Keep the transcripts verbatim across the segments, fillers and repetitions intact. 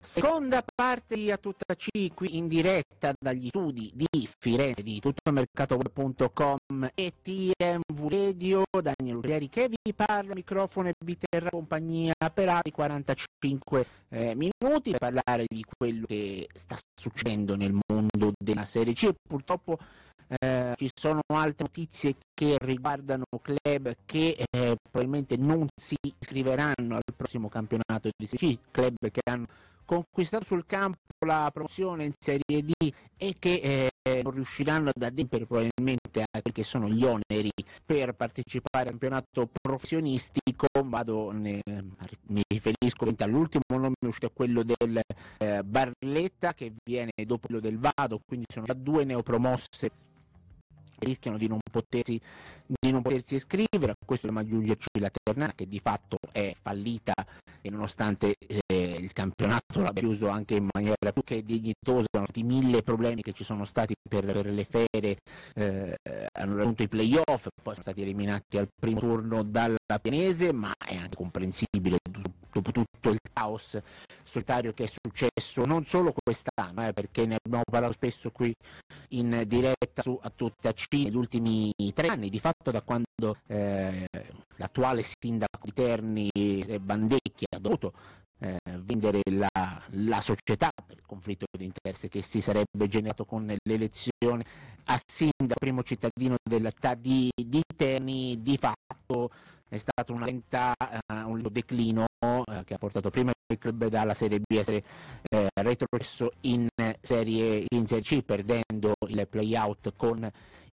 Seconda parte di A Tutta C, qui in diretta dagli studi di Firenze di tuttomercatoweb punto com e T M V Radio. Daniel Ulrieri che vi parla, microfono, e vi terrà compagnia per altri quarantacinque eh, minuti per parlare di quello che sta succedendo nel mondo della Serie C. Purtroppo eh, ci sono altre notizie che riguardano club che eh, probabilmente non si iscriveranno al prossimo campionato di Serie C, club che hanno conquistato sul campo la promozione in Serie D e che eh, non riusciranno ad adempiere probabilmente a quelli che sono gli oneri per partecipare al campionato professionistico. Vado, ne, mi riferisco all'ultimo nome uscito, quello del eh, Barletta, che viene dopo quello del Vado, quindi sono già due neopromosse che rischiano di non potersi di non potersi iscrivere. A questo dobbiamo aggiungerci la Ternana, che di fatto è fallita e nonostante eh, il campionato l'abbia chiuso anche in maniera più che dignitosa, nonostante i mille problemi che ci sono stati per, per le ferie, eh, hanno raggiunto i playoff, poi sono stati eliminati al primo turno dalla Pienese, ma è anche comprensibile dopo tutto il caos solitario che è successo non solo quest'anno, eh, perché ne abbiamo parlato spesso qui in diretta su A Tutta C negli ultimi tre anni, di fatto da quando eh, l'attuale sindaco di Terni eh, Bandecchi ha dovuto eh, vendere la, la società per il conflitto di interesse che si sarebbe generato con l'elezione a sindaco, primo cittadino della città di, di Terni. Di fatto è stato una lenta, uh, un declino uh, che ha portato prima il club dalla Serie B a essere eh, retrocesso in serie, in serie C, perdendo il play-out con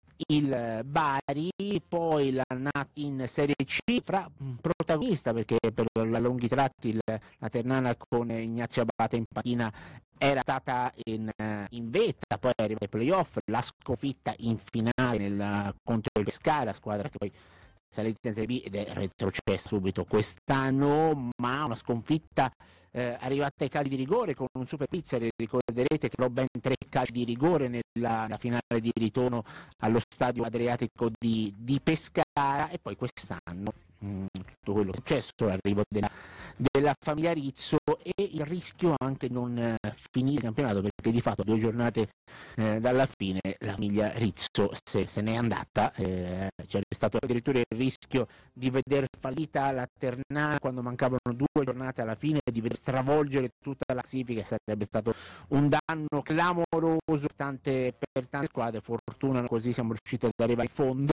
il Bari, poi la nata in Serie C fra protagonista, perché per la lunghi tratti il, la Ternana con Ignazio Abate in panchina era stata in, in vetta, poi è arrivata ai playoff, la sconfitta in finale nel, contro il Pescara, squadra che poi salita in Serie B ed è retrocessa subito quest'anno, ma una sconfitta eh, arrivata ai calci di rigore con un super pizza. Ricorderete che ben tre calci di rigore nella, nella finale di ritorno allo stadio Adriatico di, di Pescara. E poi quest'anno mh, tutto quello che è successo, l'arrivo della, della famiglia Rizzo e il rischio anche non eh, finire il campionato, perché di fatto due giornate eh, dalla fine la famiglia Rizzo se, se n'è andata. Eh, c'è stato addirittura il rischio di veder fallita la Ternana quando mancavano due giornate alla fine, di veder stravolgere tutta la classifica. Sarebbe stato un danno clamoroso per tante, per tante squadre. Fortuna così siamo riusciti ad arrivare in fondo.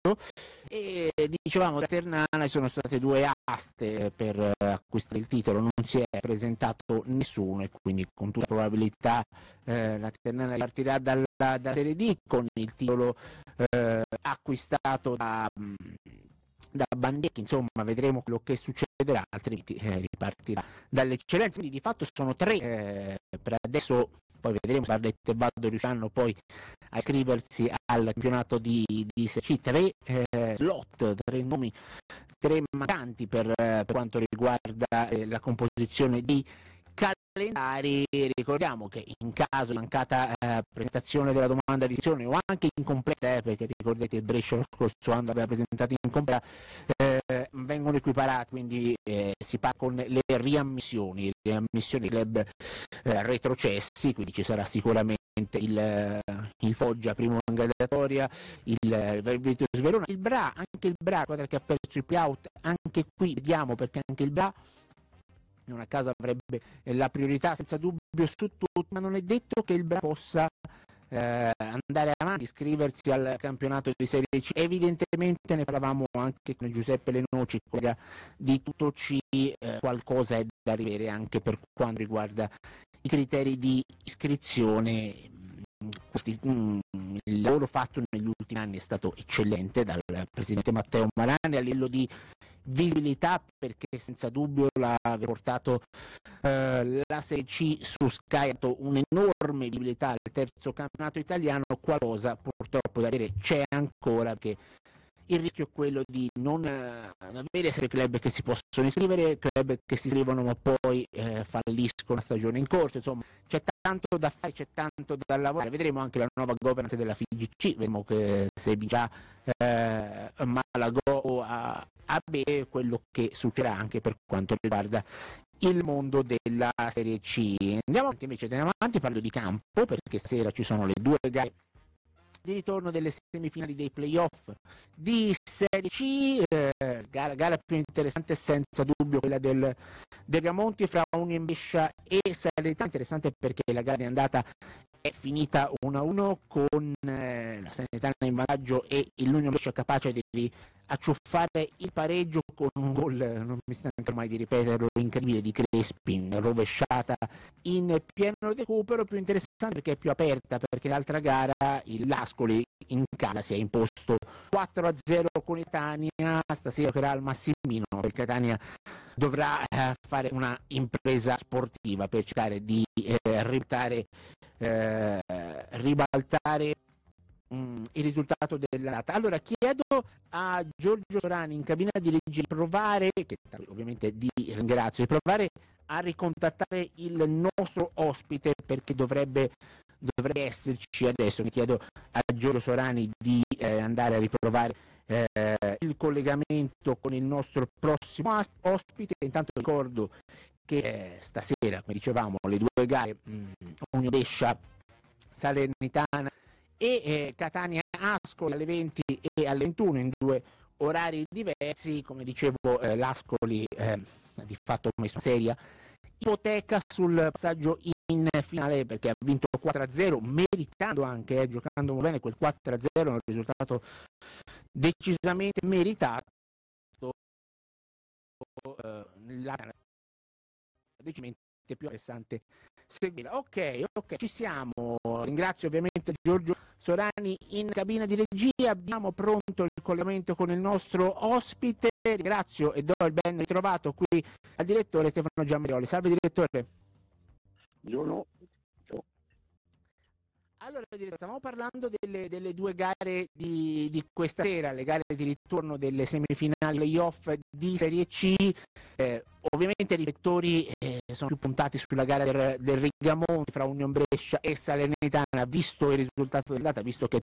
E dicevamo, la Ternana sono state due aste per acquistare il titolo, non si è presentato nessuno e quindi con tutta probabilità eh, la Ternana partirà dalla, dalla Serie D con il titolo eh, acquistato da, da Bandecchi. Insomma, vedremo quello che succederà, altrimenti eh, ripartirà dall'eccellenza. Quindi di fatto sono tre eh, per adesso, poi vedremo se Barletta e Vado riusciranno poi a iscriversi al campionato di, di Serie C, tre eh, slot, tre nomi, tre mancanti per, per quanto riguarda eh, la composizione di calendari. Ricordiamo che in caso di mancata eh, presentazione della domanda di iscrizione o anche incompleta, eh, perché ricordate il Brescia lo scorso anno aveva presentato incompleta, eh, vengono equiparati, quindi eh, si parla con le riammissioni, le ammissioni club eh, retrocessi, quindi ci sarà sicuramente il, il Foggia primo in graduatoria, il, il Virtus Verona, il Bra, anche il Bra, squadra che ha perso il play-out, anche qui vediamo, perché anche il Bra non a caso avrebbe la priorità senza dubbio su tutto, ma non è detto che il Bra possa eh, andare avanti, iscriversi al campionato di Serie C. Evidentemente ne parlavamo anche con Giuseppe Lenoci, collega di Tutto C, eh, qualcosa è da rivedere anche per quanto riguarda i criteri di iscrizione. Questi, mh, il lavoro fatto negli ultimi anni è stato eccellente dal presidente Matteo Marani a livello di visibilità, perché senza dubbio l'ha portato eh, la Serie C su Sky, ha dato un'enorme visibilità al terzo campionato italiano. Qualcosa purtroppo da dire c'è ancora, che il rischio è quello di non eh, avere sempre club che si possono iscrivere, club che si iscrivono ma poi eh, falliscono la stagione in corso. Insomma, c'è tanto da fare, c'è tanto da lavorare. Vedremo anche la nuova governance della F I G C, vedremo che se vincerà eh, Malago o a, a B, quello che succederà anche per quanto riguarda il mondo della Serie C. Andiamo avanti, invece andiamo avanti, parlo di campo, perché stasera ci sono le due gare di ritorno delle semifinali dei playoff di Serie C, eh, gara, gara più interessante senza dubbio quella del Degamonti fra Union Brescia e Salernitana, interessante perché la gara di andata è finita uno a uno con eh, la Salernitana in vantaggio e l'Union Brescia capace di acciuffare il pareggio con un gol, non mi stanco mai di ripeterlo, incredibile, di Crespi, rovesciata in pieno recupero. Più interessante perché è più aperta, perché l'altra gara il L'Ascoli in casa si è imposto quattro a zero con il Catania, stasera giocherà al Massimino, il Catania dovrà eh, fare una impresa sportiva per cercare di eh, ribaltare, eh, ribaltare mh, il risultato della data. Allora chiedo a Giorgio Sorani in cabina di regia di provare, che ovviamente di ringrazio, di provare a ricontattare il nostro ospite, perché dovrebbe dovrebbe esserci adesso. Mi chiedo a Giorgio Sorani di eh, andare a riprovare eh, il collegamento con il nostro prossimo ospite. Intanto ricordo che eh, stasera, come dicevamo, le due gare Union Brescia Salernitana e eh, Catania Ascoli alle venti e alle ventuno in due orari diversi. Come dicevo, eh, l'Ascoli eh, di fatto messo seria ipoteca sul passaggio in finale, perché ha vinto quattro a zero, meritando anche, eh, giocando molto bene. Quel quattro a zero è un risultato decisamente meritato. Eh, la decisamente più interessante seguire. Ok, ok, ci siamo. Ringrazio ovviamente Giorgio Sorani in cabina di regia. Abbiamo pronto il collegamento con il nostro ospite. Ringrazio e do il ben ritrovato qui al direttore Stefano Giammarioli. Salve direttore. Buongiorno. Allora, stavamo parlando delle, delle due gare di, di questa sera, le gare di ritorno delle semifinali playoff di Serie C. Eh, ovviamente i riflettori eh, sono più puntati sulla gara del, del Rigamonti fra Union Brescia e Salernitana, visto il risultato della data, visto che